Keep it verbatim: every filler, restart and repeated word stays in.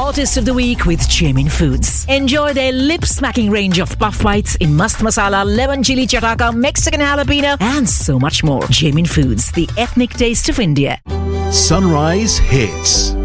hottest of the week with Jamin Foods. Enjoy their lip-smacking range of puff bites in mast masala, lemon chili chataka, Mexican jalapeno, and so much more. Jamin Foods, the ethnic taste of India. Sunrise Hits.